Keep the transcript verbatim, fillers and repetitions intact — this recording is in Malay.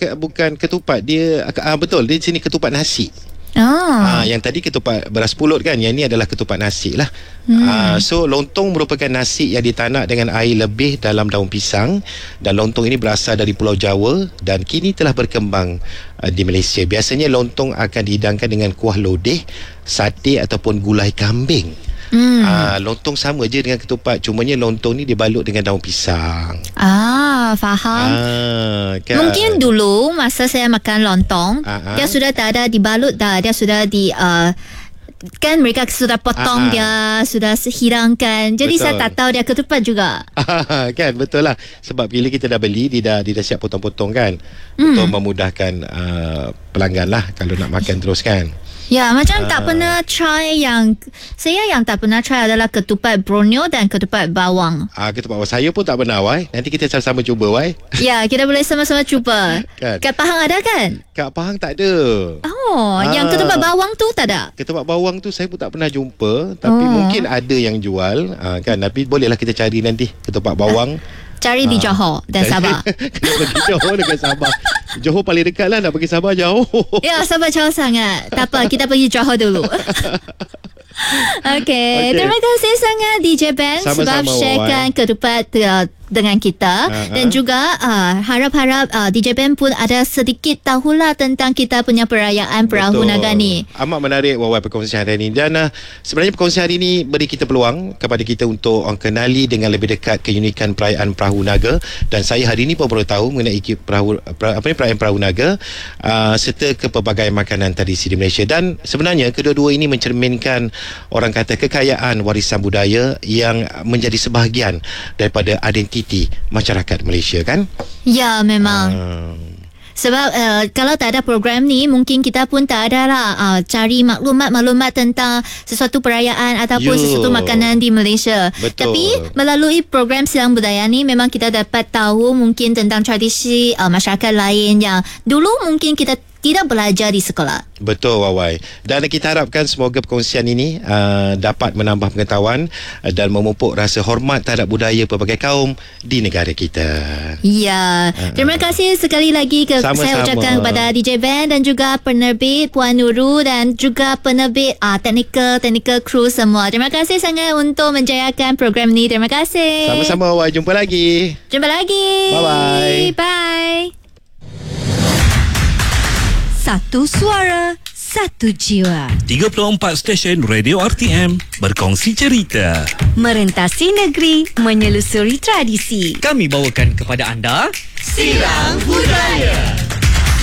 ke, bukan ketupat, dia uh, betul, dia sini ketupat nasi. Ah. Ah, yang tadi ketupat beras pulut kan, yang ni adalah ketupat nasi lah. Hmm. Ah, so lontong merupakan nasi yang ditanak dengan air lebih dalam daun pisang, dan lontong ini berasal dari Pulau Jawa dan kini telah berkembang uh, di Malaysia. Biasanya lontong akan dihidangkan dengan kuah lodeh, sate ataupun gulai kambing. Hmm. Ah, lontong sama je dengan ketupat, cumanya lontong ni dibalut dengan daun pisang. Ah, faham. Ah, kan? Mungkin dulu masa saya makan lontong, Ah, ah. dia sudah tak ada dibalut dah, dia sudah di uh, kan mereka sudah potong Ah, ah. dia, sudah hilangkan. Jadi Betul. saya tak tahu dia ketupat juga. Kan, betul lah. Sebab bila kita dah beli, dia dah, dia dah siap potong-potong kan, Hmm. untuk memudahkan uh, pelanggan lah kalau nak makan terus kan. Ya, macam Ah. tak pernah try yang saya yang tak pernah try adalah ketupat Borneo dan ketupat bawang. Ah, ketupat bawang saya pun tak pernah, Wai. Nanti kita sama-sama cuba, Wai. Ya, kita boleh sama-sama cuba. Kan. Kat Pahang ada kan? Kat Pahang tak ada. Oh, Ah. yang ketupat bawang tu tak ada? Ketupat bawang tu saya pun tak pernah jumpa, tapi Oh. mungkin ada yang jual, ah, kan. Tapi bolehlah kita cari nanti ketupat bawang. Cari di Johor dan Sabah. Kena pergi Johor dengan Sabah. Johor paling dekat lah, nak pergi Sabah jauh. Ya, Sabah jauh sangat. Tak apa, kita pergi Johor dulu. Okay. Okey. Terima kasih sangat D J Ben sebab Sama-sama, sharekan ketupat uh, dengan kita. Uh-huh. Dan juga uh, harap-harap uh, D J Ben pun ada sedikit tahulah tentang kita punya perayaan Perahu Betul. Naga ni. Amat menarik Wawai perkongsian hari ini. Dan uh, sebenarnya perkongsian hari ini beri kita peluang kepada kita untuk uh, kenali dengan lebih dekat keunikan perayaan Perahu Naga. Dan saya hari ini pun baru tahu mengenai perahu, pra, apa ni, perayaan Perahu Naga uh, serta kepelbagaian makanan tradisi di Malaysia. Dan sebenarnya kedua-dua ini mencerminkan, orang kata, kekayaan warisan budaya yang menjadi sebahagian daripada identiti masyarakat Malaysia kan. Ya, memang. Uh, Sebab uh, kalau tak ada program ni, mungkin kita pun tak ada lah uh, cari maklumat-maklumat tentang sesuatu perayaan ataupun Yo. sesuatu makanan di Malaysia. Betul. Tapi melalui program Silang Budaya ni, memang kita dapat tahu mungkin tentang tradisi uh, masyarakat lain yang dulu mungkin kita tidak belajar di sekolah. Betul, Wawai. Dan kita harapkan semoga perkongsian ini uh, dapat menambah pengetahuan uh, dan memupuk rasa hormat terhadap budaya pelbagai kaum di negara kita. Ya, terima kasih sekali lagi ke Sama-sama. saya ucapkan kepada D J Ben dan juga penerbit Puan Nurul dan juga penerbit uh, technical technical crew semua. Terima kasih sangat untuk menjayakan program ni. Terima kasih. Sama-sama, Wawai. Jumpa lagi. Jumpa lagi. Bye-bye. Bye. Satu suara, satu jiwa. tiga puluh empat stesen radio R T M berkongsi cerita. Merentasi negeri, menyelusuri tradisi. Kami bawakan kepada anda Silang Budaya.